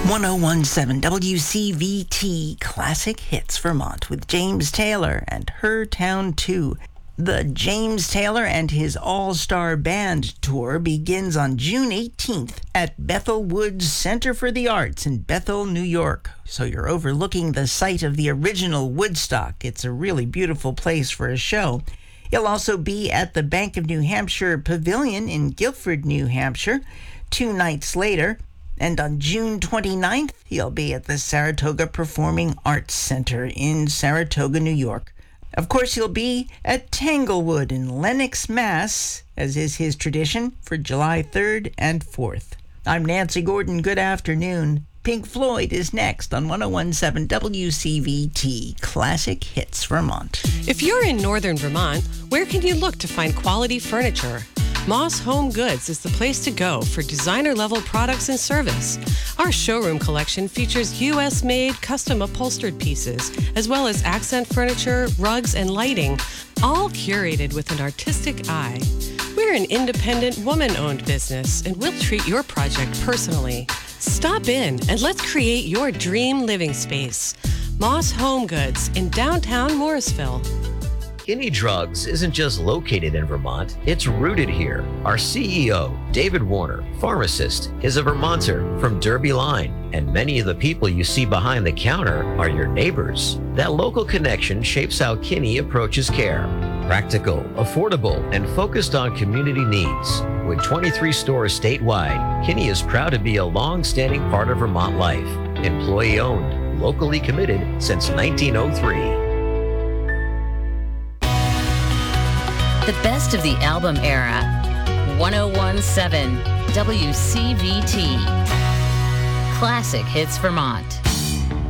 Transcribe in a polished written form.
1017 WCVT Classic Hits Vermont with James Taylor and Her Town 2. The James Taylor and his All-Star Band Tour begins on June 18th at Bethel Woods Center for the Arts in Bethel, New York. So you're overlooking the site of the original Woodstock. It's a really beautiful place for a show. He'll also be at the Bank of New Hampshire Pavilion in Guilford, New Hampshire, 2 nights later. And on June 29th, he'll be at the Saratoga Performing Arts Center in Saratoga, New York. Of course, he'll be at Tanglewood in Lenox, Mass., as is his tradition, for July 3rd and 4th. I'm Nancy Gordon. Good afternoon. Pink Floyd is next on 1017 WCVT Classic Hits Vermont. If you're in northern Vermont, where can you look to find quality furniture? Moss Home Goods is the place to go for designer-level products and service. Our showroom collection features U.S.-made, custom upholstered pieces, as well as accent furniture, rugs, and lighting, all curated with an artistic eye. We're an independent, woman-owned business, and we'll treat your project personally. Stop in and let's create your dream living space. Moss Home Goods in downtown Morrisville. Kinney Drugs isn't just located in Vermont, it's rooted here. Our CEO, David Warner, pharmacist, is a Vermonter from Derby Line, and many of the people you see behind the counter are your neighbors. That local connection shapes how Kinney approaches care. Practical, affordable, and focused on community needs. With 23 stores statewide, Kinney is proud to be a long-standing part of Vermont life. Employee-owned, locally committed since 1903. The best of the album era. 1017 WCVT. Classic Hits Vermont.